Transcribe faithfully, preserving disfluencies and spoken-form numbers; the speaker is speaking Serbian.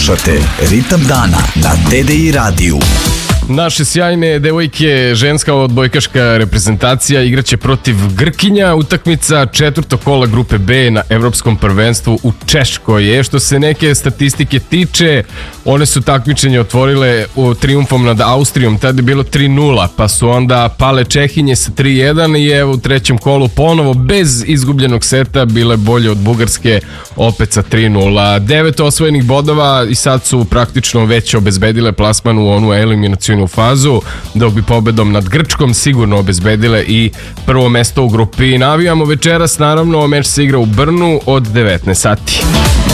Slušate Ritam dana na T D I radiju. Naše sjajne devojke, ženska odbojkaška reprezentacija igraće protiv Grkinja, utakmica četvrtog kola grupe B na Evropskom prvenstvu u Češkoj je. Što se neke statistike tiče, one su takmičenje otvorile u trijumfom nad Austrijom, tada je bilo tri nula, pa su onda pale Čehinje sa tri jedan i evo u trećem kolu ponovo bez izgubljenog seta bile bolje od Bugarske, opet sa tri nula. Devet osvojenih bodova i sad su praktično već obezbedile plasman u onu eliminacijonu fazu, dok bi pobedom nad Grčkom sigurno obezbedile i prvo mesto u grupi. Navijamo večeras, naravno, meč se igra u Brnu od devetnaest sati.